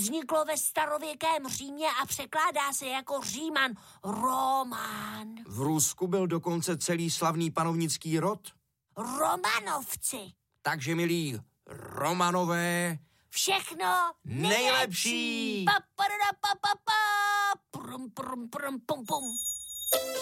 Vzniklo ve starověkém Římě a překládá se jako Říman, Román. V Rusku byl dokonce celý slavný panovnický rod. Romanovci. Takže, milí Romanové, všechno nejlepší. Pa, pa, pa, pa, pa, pa. Prum, prum, prum, pum, pum.